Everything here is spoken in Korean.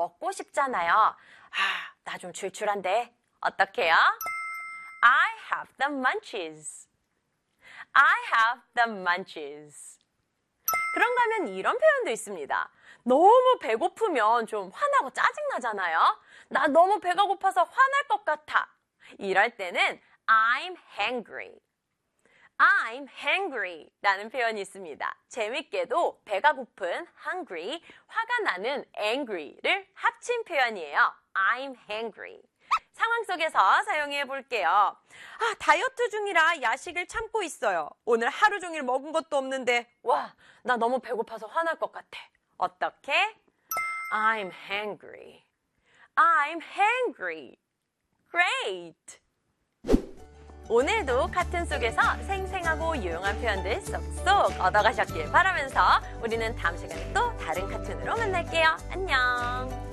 먹고 싶잖아요. 나 좀 출출한데. 어떡해요? I have the munchies. I have the munchies. 그런가 하면 이런 표현도 있습니다. 너무 배고프면 좀 화나고 짜증나잖아요. 나 너무 배가 고파서 화날 것 같아. 이럴 때는 I'm hangry. I'm hangry 라는 표현이 있습니다. 재밌게도 배가 고픈 hungry, 화가 나는 angry를 합친 표현이에요. I'm hangry. 상황 속에서 사용해 볼게요. 다이어트 중이라 야식을 참고 있어요. 오늘 하루 종일 먹은 것도 없는데 나 너무 배고파서 화날 것 같아. 어떻게? I'm hangry. I'm hangry. Great! 오늘도 카툰 속에서 생생하고 유용한 표현들 쏙쏙 얻어가셨길 바라면서 우리는 다음 시간에 또 다른 카툰으로 만날게요. 안녕!